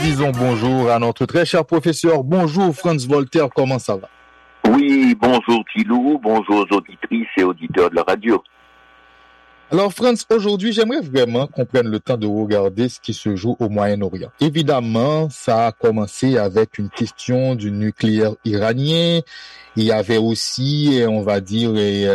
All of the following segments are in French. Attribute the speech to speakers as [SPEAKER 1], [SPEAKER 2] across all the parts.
[SPEAKER 1] disons bonjour à notre très cher professeur. Bonjour Franz Voltaire, comment ça va?
[SPEAKER 2] Oui, bonjour Thilou, bonjour aux auditrices et auditeurs de la radio.
[SPEAKER 1] Alors Franz, aujourd'hui j'aimerais vraiment qu'on prenne le temps de regarder ce qui se joue au Moyen-Orient. Évidemment, ça a commencé avec une question du nucléaire iranien. Il y avait aussi, on va dire,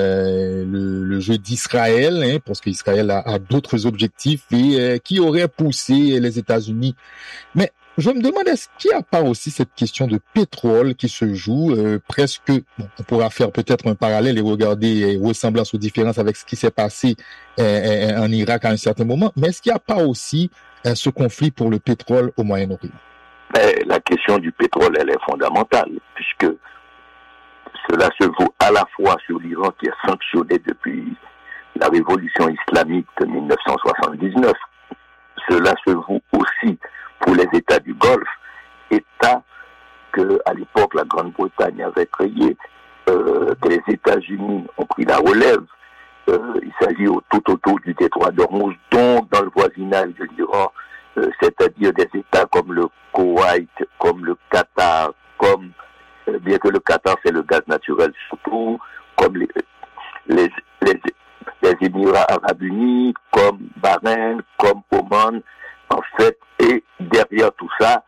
[SPEAKER 1] le jeu d'Israël, parce qu'Israël a d'autres objectifs et qui aurait poussé les États-Unis. Mais je me demande, est-ce qu'il n'y a pas aussi cette question de pétrole qui se joue presque, on pourra faire peut-être un parallèle et regarder ressemblance ou différence avec ce qui s'est passé en Irak à un certain moment, mais est-ce qu'il n'y a pas aussi ce conflit pour le pétrole au Moyen-Orient?
[SPEAKER 2] La question du pétrole, elle est fondamentale, puisque cela se joue à la fois sur l'Iran qui est sanctionné depuis la révolution islamique de 1979. Cela se joue aussi pour les États du Golfe, États que, à l'époque, la Grande-Bretagne avait créé, que les États-Unis ont pris la relève. Il s'agit tout autour du détroit d'Ormuz, donc dans le voisinage de l'Iran, c'est-à-dire des États comme le Koweït, comme le Qatar, comme, bien que le Qatar c'est le gaz naturel surtout, comme les Émirats arabes unis, comme Bahreïn, comme Oman, en fait, et derrière tout ça,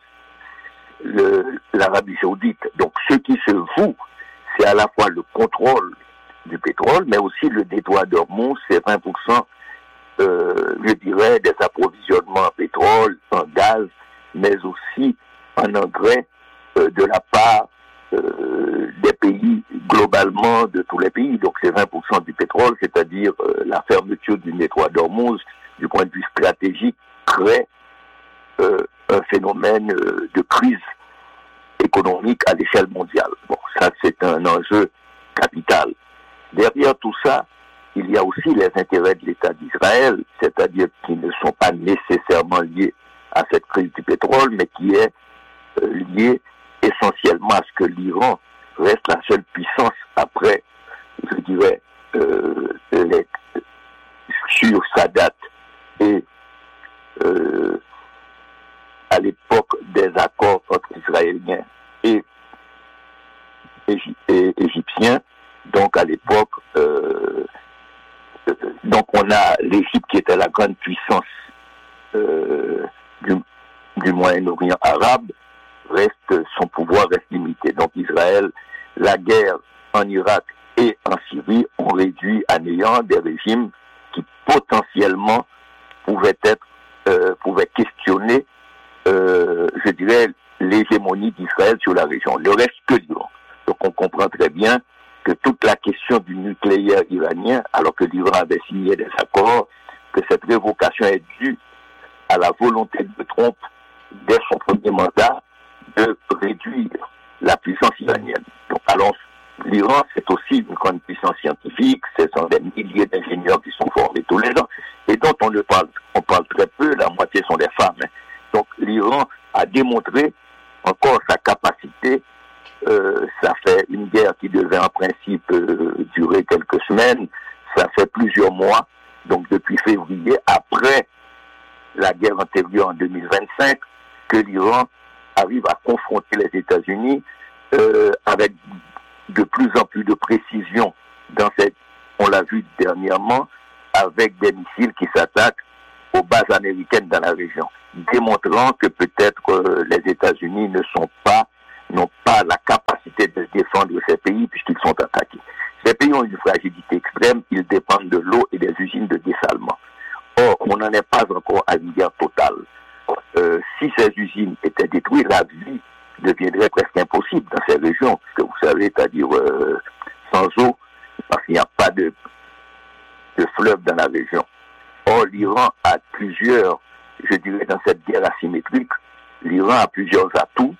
[SPEAKER 2] l'Arabie saoudite. Donc ce qui se joue, c'est à la fois le contrôle du pétrole, mais aussi le détroit d'Ormuz, c'est 20%, je dirais, des approvisionnements en pétrole, en gaz, mais aussi en engrais de la part des pays, globalement de tous les pays. Donc c'est 20% du pétrole, c'est-à-dire la fermeture du détroit d'Ormuz, du point de vue stratégique, crée un phénomène de crise économique à l'échelle mondiale. Bon, ça c'est un enjeu capital. Derrière tout ça, il y a aussi les intérêts de l'État d'Israël, c'est-à-dire qui ne sont pas nécessairement liés à cette crise du pétrole, mais qui est lié essentiellement à ce que l'Iran reste la seule puissance après, je dirais, sur Sadat et à l'époque des accords entre Israéliens et Égyptiens. Donc à l'époque, donc on a l'Égypte qui était la grande puissance du Moyen-Orient arabe, son pouvoir reste limité. Donc Israël, la guerre en Irak et en Syrie ont réduit à néant des régimes qui potentiellement pouvaient questionner, je dirais, l'hégémonie d'Israël sur la région. Le reste que l'Iran. Donc on comprend très bien que toute la question du nucléaire iranien, alors que l'Iran avait signé des accords, que cette révocation est due à la volonté de Trump, dès son premier mandat, de réduire la puissance iranienne. Donc, alors, l'Iran, c'est aussi une grande puissance scientifique, ce sont des milliers d'ingénieurs qui sont formés tous les ans, et dont on parle très peu, la moitié sont des femmes. Donc, l'Iran a démontré encore sa capacité. Ça fait une guerre qui devait en principe durer quelques semaines, ça fait plusieurs mois, donc depuis février, après la guerre antérieure en 2025, que l'Iran arrive à confronter les États-Unis avec de plus en plus de précision on l'a vu dernièrement, avec des missiles qui s'attaquent aux bases américaines dans la région, démontrant que peut-être les États-Unis n'ont pas la capacité de défendre ces pays puisqu'ils sont attaqués. Ces pays ont une fragilité extrême, ils dépendent de l'eau et des usines de dessalement. Or, on n'en est pas encore à une guerre totale. Si ces usines étaient détruites, la vie deviendrait presque impossible dans ces régions, que vous savez, c'est-à-dire sans eau, parce qu'il n'y a pas de fleuve dans la région. Or, l'Iran a plusieurs, je dirais, dans cette guerre asymétrique, l'Iran a plusieurs atouts.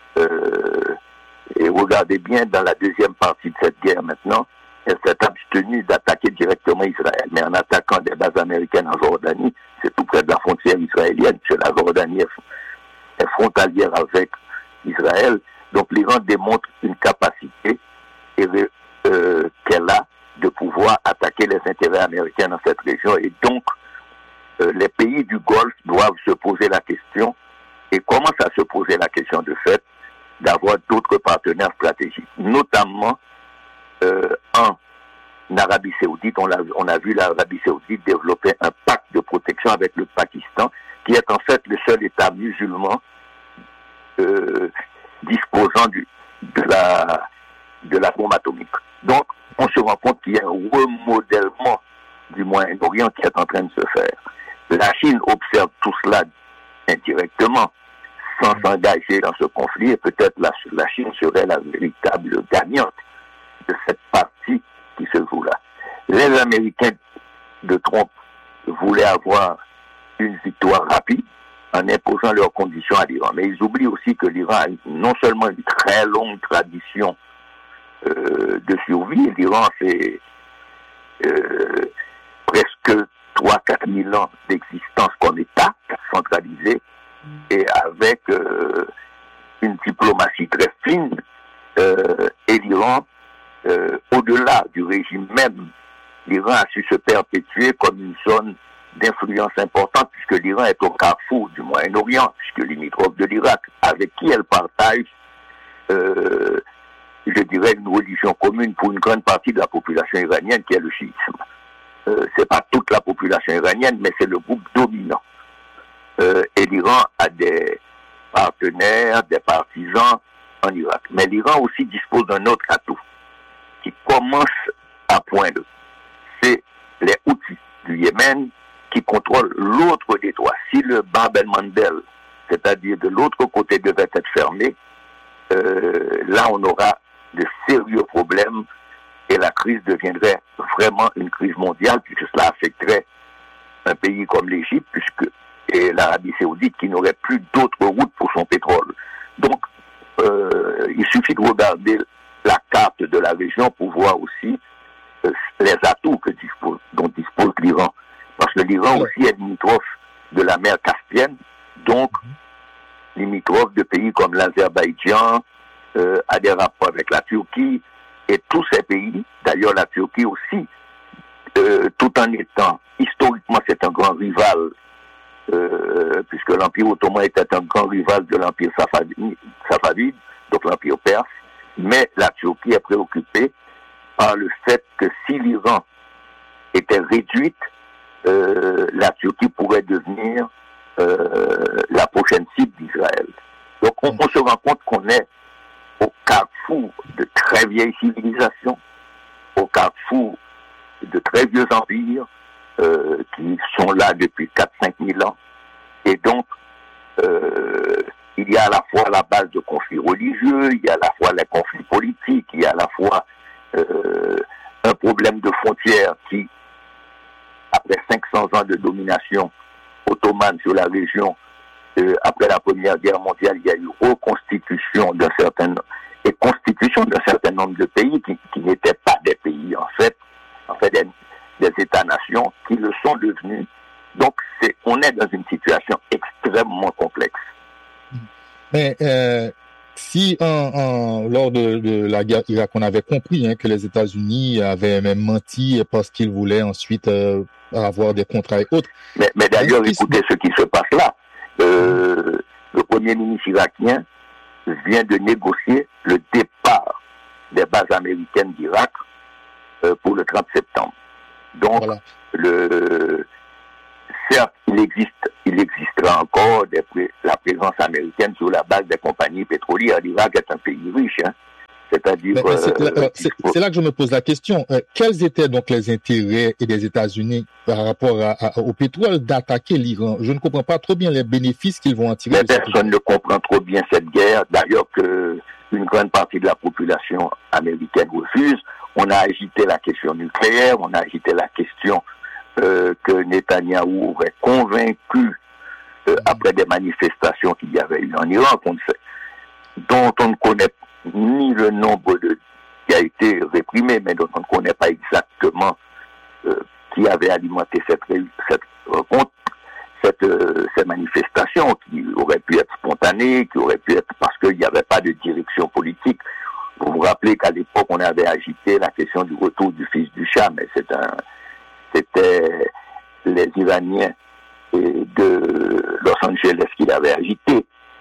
[SPEAKER 2] Et regardez bien, dans la deuxième partie de cette guerre maintenant, elle s'est abstenue d'attaquer directement Israël. Mais en attaquant des bases américaines en Jordanie, c'est tout près de la frontière israélienne, puisque la Jordanie est frontalière avec Israël. Donc l'Iran démontre une capacité qu'elle a de pouvoir attaquer les intérêts américains dans cette région. Et donc, les pays du Golfe doivent se poser la question, et commence à se poser la question de fait d'avoir d'autres partenaires stratégiques, notamment en Arabie Saoudite. On a vu l'Arabie Saoudite développer un pacte de protection avec le Pakistan, qui est en fait le seul État musulman disposant de la bombe atomique. Donc, on se rend compte qu'il y a un remodèlement du Moyen-Orient qui est en train de se faire. La Chine observe tout cela indirectement, sans s'engager dans ce conflit, et peut-être la Chine serait la véritable gagnante de cette partie qui se joue là. Les Américains de Trump voulaient avoir une victoire rapide en imposant leurs conditions à l'Iran. Mais ils oublient aussi que l'Iran a non seulement une très longue tradition de survie, l'Iran c'est presque 3-4 000 ans d'existence comme État centralisé et avec une diplomatie très fine, et l'Iran, au-delà du régime même, l'Iran a su se perpétuer comme une zone d'influence importante, puisque l'Iran est au carrefour du Moyen-Orient, puisque limitrophe de l'Irak, avec qui elle partage, je dirais, une religion commune pour une grande partie de la population iranienne, qui est le chiisme. C'est pas toute la population iranienne, mais c'est le groupe dominant. Et l'Iran a des partenaires, des partisans en Irak. Mais l'Iran aussi dispose d'un autre atout qui commence à poindre. C'est les Houthis du Yémen qui contrôlent l'autre détroit. Si le Bab el-Mandeb, c'est-à-dire de l'autre côté, devait être fermé, là on aura de sérieux problèmes et la crise deviendrait vraiment une crise mondiale, puisque cela affecterait un pays comme l'Égypte, et l'Arabie Saoudite qui n'aurait plus d'autres routes pour son pétrole. Donc, il suffit de regarder la carte de la région pour voir aussi les atouts dont dispose l'Iran. Parce que l'Iran aussi est limitrophe de la mer Caspienne, donc limitrophe de pays comme l'Azerbaïdjan, a des rapports avec la Turquie, et tous ces pays, d'ailleurs la Turquie aussi, tout en étant, historiquement c'est un grand rival, puisque l'Empire ottoman était un grand rival de l'Empire safavide, donc l'Empire perse, mais la Turquie est préoccupée par le fait que si l'Iran était réduite, la Turquie pourrait devenir la prochaine cible d'Israël. Donc on se rend compte qu'on est au carrefour de très vieilles civilisations, au carrefour de très vieux empires qui sont là depuis 4-5 000 ans. Et donc, il y a à la fois la base de conflits religieux, il y a à la fois les conflits politiques, il y a à la fois un problème de frontières qui, après 500 ans de domination ottomane sur la région, après la Première Guerre mondiale, il y a eu reconstitution d'un certain nombre de pays qui n'étaient pas des pays, en fait des États-nations qui le sont devenus. Donc, on est dans une situation extrêmement complexe.
[SPEAKER 1] Mais si lors de la guerre Irak, on avait compris que les États-Unis avaient même menti parce qu'ils voulaient ensuite avoir des contrats et autres.
[SPEAKER 2] Mais d'ailleurs, écoutez ce qui se passe là. Le premier ministre irakien vient de négocier le départ des bases américaines d'Irak pour le 30 septembre. Donc, voilà. Certes, il existera encore la présence américaine sur la base des compagnies pétrolières. L'Irak est un pays riche, c'est-à-dire...
[SPEAKER 1] c'est là que je me pose la question. Quels étaient donc les intérêts des États-Unis par rapport au pétrole d'attaquer l'Iran? Je ne comprends pas trop bien les bénéfices qu'ils vont en tirer.
[SPEAKER 2] Mais personne ne comprend trop bien cette guerre. D'ailleurs, une grande partie de la population américaine refuse. On a agité la question nucléaire, on a agité la question que Netanyahou aurait convaincu après des manifestations qu'il y avait eu en Iran, dont on ne connaît ni le nombre qui a été réprimé, mais dont on ne connaît pas exactement qui avait alimenté cette rencontre, ces manifestations qui auraient pu être spontanées, qui auraient pu être parce qu'il n'y avait pas de direction politique. Vous vous rappelez qu'à l'époque, on avait agité la question du retour du fils du Shah, mais c'était les Iraniens de Los Angeles qui l'avaient agité.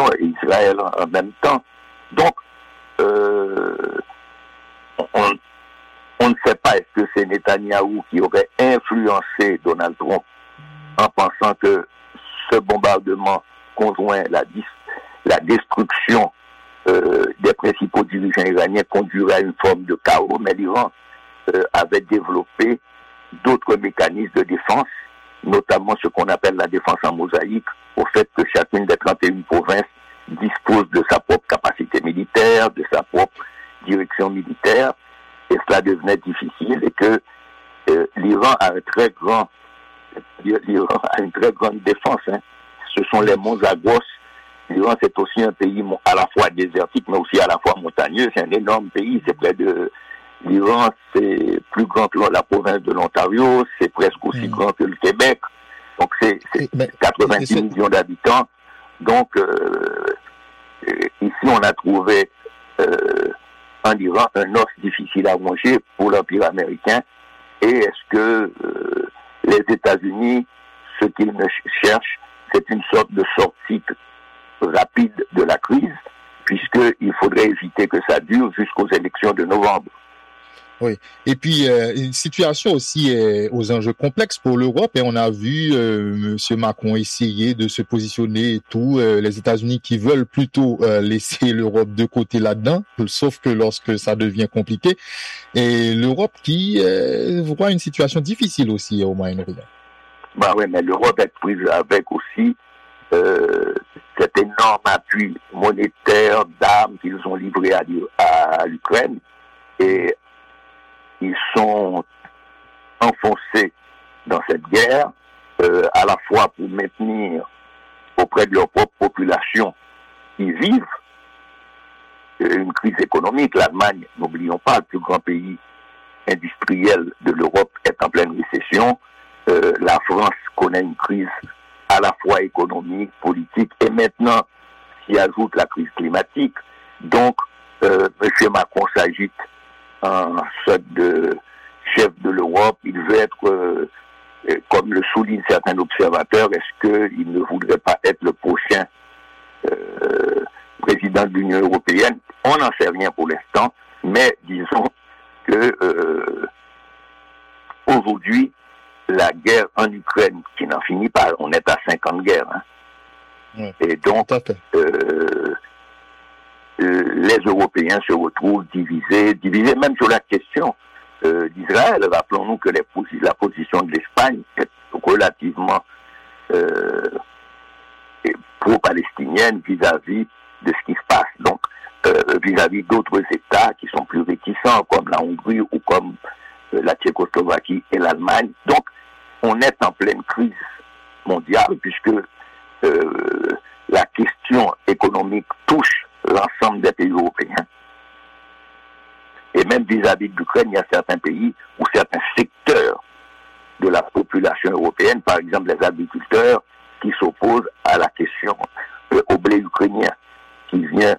[SPEAKER 2] région et Israël en même temps. Donc, on ne sait pas est-ce que c'est Netanyahou qui aurait influencé Donald Trump en pensant que ce bombardement conjoint, la destruction des principaux dirigeants iraniens conduirait à une forme de chaos, mais l'Iran avait développé d'autres mécanismes de défense, notamment ce qu'on appelle la défense en mosaïque, au fait que chacune des 31 provinces dispose de sa propre capacité militaire, de sa propre direction militaire, et cela devenait difficile et que l'Iran a une très grande défense. Hein. Ce sont les monts Zagros. L'Iran, c'est aussi un pays à la fois désertique, mais aussi à la fois montagneux. C'est un énorme pays. C'est près de l'Iran, c'est plus grand que la province de l'Ontario. C'est presque aussi grand que le Québec. Donc, c'est 90 millions d'habitants. Donc, ici, on a trouvé en Iran un os difficile à ronger pour l'Empire américain. Et est-ce que les États-Unis, ce qu'ils ne cherchent, c'est une sorte de sortie rapide de la crise, puisqu'il faudrait éviter que ça dure jusqu'aux élections de novembre.
[SPEAKER 1] Oui, et puis une situation aussi aux enjeux complexes pour l'Europe, et on a vu M. Macron essayer de se positionner et tout, les États-Unis qui veulent plutôt laisser l'Europe de côté là-dedans, sauf que lorsque ça devient compliqué, et l'Europe qui voit une situation difficile aussi au Moyen-Orient.
[SPEAKER 2] Bah oui, mais l'Europe est prise avec aussi cet énorme appui monétaire d'armes qu'ils ont livré à l'Ukraine, et ils sont enfoncés dans cette guerre, à la fois pour maintenir auprès de leur propre population qui vivent une crise économique. L'Allemagne, n'oublions pas, le plus grand pays industriel de l'Europe, est en pleine récession. La France connaît une crise à la fois économique, politique, et maintenant s'y ajoute la crise climatique. Donc, M. Macron s'agite en sorte de chef de l'Europe. Il veut être, comme le soulignent certains observateurs, est-ce qu'il ne voudrait pas être le prochain président de l'Union européenne? On n'en sait rien pour l'instant, mais disons que aujourd'hui, la guerre en Ukraine, qui n'en finit pas, on est à 5 ans de guerre, hein. Oui, et donc les Européens se retrouvent divisés même sur la question d'Israël. Rappelons-nous que la position de l'Espagne est relativement pro-palestinienne vis-à-vis de ce qui se passe. Donc, vis-à-vis d'autres États qui sont plus réticents, comme la Hongrie ou comme la Tchécoslovaquie et l'Allemagne. Donc, on est en pleine crise mondiale puisque la question économique touche l'ensemble des pays européens. Et même vis-à-vis de l'Ukraine, il y a certains pays ou certains secteurs de la population européenne, par exemple les agriculteurs, qui s'opposent à la question au blé ukrainien, qui vient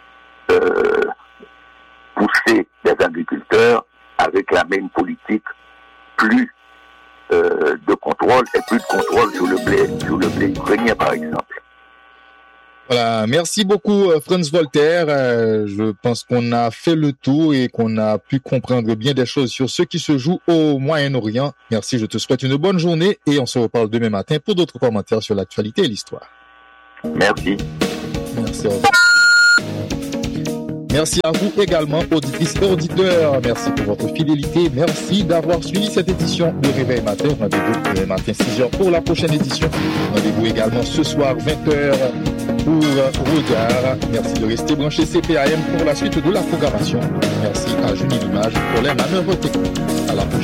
[SPEAKER 2] pousser les agriculteurs à réclamer une politique plus de contrôle et plus de contrôle sur le blé ukrainien, par exemple.
[SPEAKER 1] Voilà, merci beaucoup Franz Voltaire. Je pense qu'on a fait le tour et qu'on a pu comprendre bien des choses sur ce qui se joue au Moyen-Orient. Merci, je te souhaite une bonne journée et on se reparle demain matin pour d'autres commentaires sur l'actualité et l'histoire.
[SPEAKER 2] Merci.
[SPEAKER 1] Merci, au revoir. Merci à vous également, auditrices et auditeurs. Merci pour votre fidélité. Merci d'avoir suivi cette édition de Réveil Matin. Rendez-vous demain matin 6h pour la prochaine édition. Rendez-vous également ce soir 20h pour Regard. Merci de rester branché CPAM pour la suite de la programmation. Merci à Julie Limage pour les manœuvres techniques. À la prochaine.